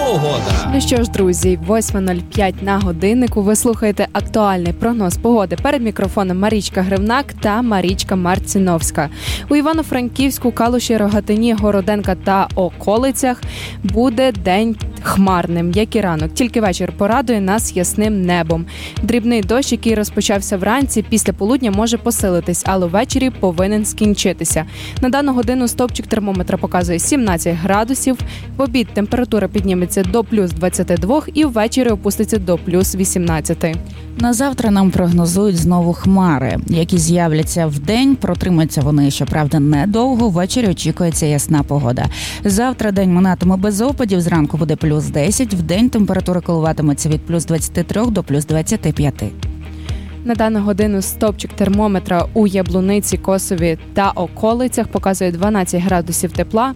погода. Ну що ж, друзі, 8:05 на годиннику. Ви слухаєте актуальний прогноз погоди. Перед мікрофоном Марічка Гривнак та Марічка Марціновська. У Івано-Франківську, Калуші, Рогатині, Городенка та околицях буде день хмарним, як і ранок. Тільки вечір порадує нас ясним небом. Дрібний дощ, який розпочався вранці, після полудня може посилитись, але ввечері повинен скінчитися. На дану годину стовпчик термометра показує 17 градусів. В обід температура підніметься до плюс 22 і ввечері опуститься до плюс 18. На завтра нам прогнозують знову хмари, які з'являться вдень. Протримаються вони, щоправда, недовго. Ввечері очікується ясна погода. Завтра день минатиме без опадів. Зранку буде плюс 10. Вдень температура коливатиметься від плюс 23 до плюс 25. На дану годину стовпчик термометра у Яблуниці, Косові та околицях показує 12 градусів тепла.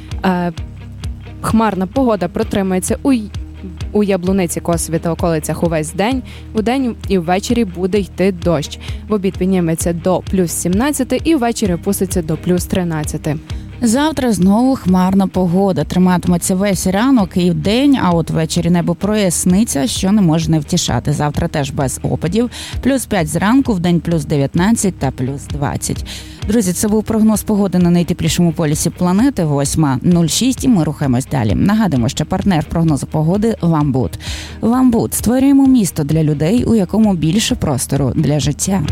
Хмарна погода протримається у Яблуниці, Косові та околицях увесь день. Удень і ввечері буде йти дощ. В обід підніметься до плюс 17 і ввечері опуститься до плюс 13. Завтра знову хмарна погода. Триматиметься весь ранок і вдень, а от ввечері небо проясниться, що не може не втішати. Завтра теж без опадів. Плюс 5 зранку, вдень плюс 19 та плюс 20. Друзі, це був прогноз погоди на найтеплішому полюсі планети, 8:06, і ми рухаємось далі. Нагадуємо, що партнер прогнозу погоди – Вамбуд. Вамбуд – створюємо місто для людей, у якому більше простору для життя.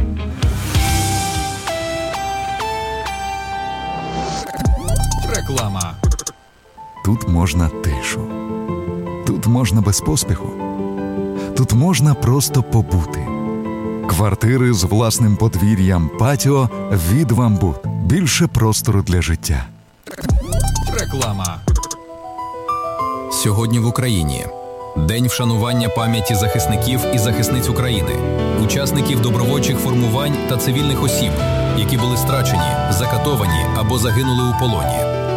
Реклама. Тут можна тишу. Тут можна без поспіху. Тут можна просто побути. Квартири з власним подвір'ям, патіо від Вамбуд. Більше простору для життя. Реклама. Сьогодні в Україні день вшанування пам'яті захисників і захисниць України, учасників добровольчих формувань та цивільних осіб, які були страчені, закатовані або загинули у полоні.